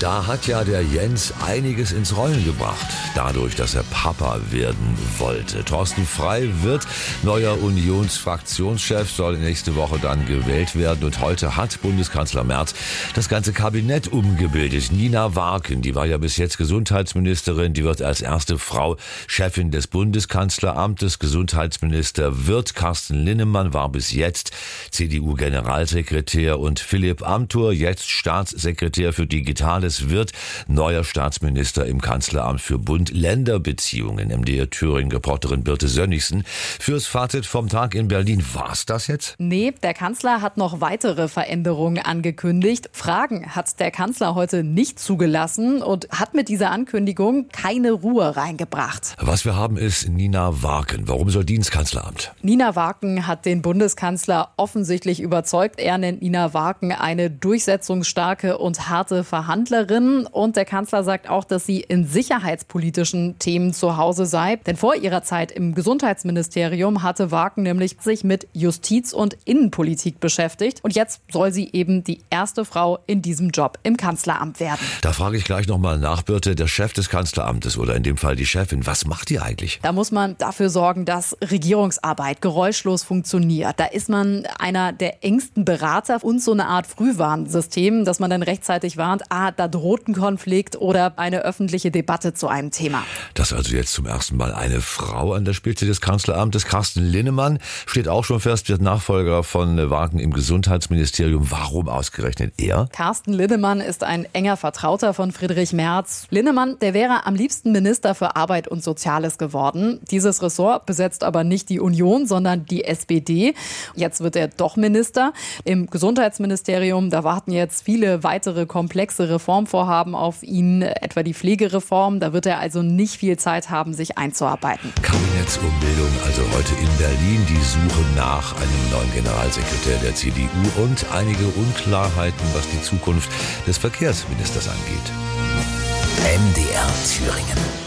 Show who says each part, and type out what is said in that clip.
Speaker 1: Da hat ja der Jens einiges ins Rollen gebracht, dadurch, dass er Papa werden wollte. Thorsten Frey wird neuer Unionsfraktionschef, soll nächste Woche dann gewählt werden. Und heute hat Bundeskanzler Merz das ganze Kabinett umgebildet. Nina Warken, die war ja bis jetzt Gesundheitsministerin, die wird als erste Frau Chefin des Bundeskanzleramtes. Gesundheitsminister wird Carsten Linnemann, war bis jetzt CDU-Generalsekretär, und Philipp Amthor, jetzt Staatssekretär für Digitales, wird neuer Staatsminister im Kanzleramt für Bund-Länder-Beziehungen. MDR Thüringen-Reporterin Birte Sönnigsen. Fürs Fazit vom Tag in Berlin, war's das jetzt?
Speaker 2: Nee, der Kanzler hat noch weitere Veränderungen angekündigt. Fragen hat der Kanzler heute nicht zugelassen und hat mit dieser Ankündigung keine Ruhe reingebracht.
Speaker 1: Was wir haben, ist Nina Warken. Warum soll die ins Kanzleramt?
Speaker 2: Nina Warken hat den Bundeskanzler offensichtlich überzeugt. Er nennt Nina Warken eine durchsetzungsstarke und harte Verhandlerin. Und der Kanzler sagt auch, dass sie in sicherheitspolitischen Themen zu Hause sei. Denn vor ihrer Zeit im Gesundheitsministerium hatte Warken nämlich sich mit Justiz- und Innenpolitik beschäftigt. Und jetzt soll sie eben die erste Frau in diesem Job im Kanzleramt werden.
Speaker 1: Da frage ich gleich nochmal nach, Birte, der Chef des Kanzleramtes oder in dem Fall die Chefin, was macht die eigentlich?
Speaker 2: Da muss man dafür sorgen, dass Regierungsarbeit geräuschlos funktioniert. Da ist man einer der engsten Berater und so eine Art Frühwarnsystem, dass man dann rechtzeitig warnt, da droht ein Konflikt oder eine öffentliche Debatte zu einem Thema.
Speaker 1: Dass also jetzt zum ersten Mal eine Frau an der Spitze des Kanzleramtes, Carsten Linnemann, steht auch schon fest, wird Nachfolger von Warken im Gesundheitsministerium. Warum ausgerechnet er?
Speaker 2: Carsten Linnemann ist ein enger Vertrauter von Friedrich Merz. Linnemann, der wäre am liebsten Minister für Arbeit und Soziales geworden. Dieses Ressort besetzt aber nicht die Union, sondern die SPD. Jetzt wird er doch Minister. Im Gesundheitsministerium, da warten jetzt viele weitere komplexe Reformvorhaben auf ihn, etwa die Pflegereform. Da wird er also nicht viel Zeit haben, sich einzuarbeiten.
Speaker 1: Kabinettsumbildung also heute in Berlin. Die Suche nach einem neuen Generalsekretär der CDU und einige Unklarheiten, was die Zukunft des Verkehrsministers angeht.
Speaker 3: MDR Thüringen.